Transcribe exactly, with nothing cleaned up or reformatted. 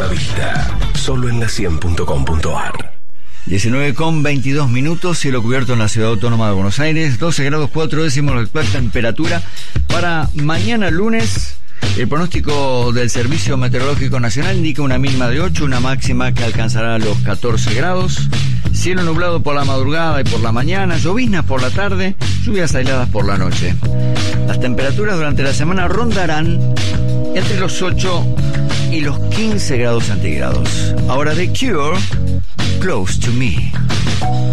la vista. Solo en la cien punto com punto a r. diecinueve con veintidós minutos, cielo cubierto en la ciudad autónoma de Buenos Aires, doce grados cuatro décimos la actual temperatura. Para mañana lunes, el pronóstico del Servicio Meteorológico Nacional indica una mínima de ocho, una máxima que alcanzará los catorce grados. Cielo nublado por la madrugada y por la mañana, lloviznas por la tarde, lluvias aisladas por la noche. Las temperaturas durante la semana rondarán entre los ocho y los quince grados centígrados. Ahora The Cure, Close to Me.